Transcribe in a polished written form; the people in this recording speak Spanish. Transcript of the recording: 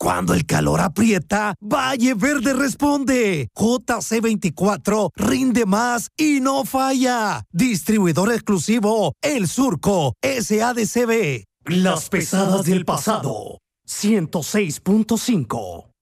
Cuando el calor aprieta, Valle Verde responde. JC24 rinde más y no falla. Distribuidor exclusivo El Surco, SADCB. Las pesadas del pasado. 106.5.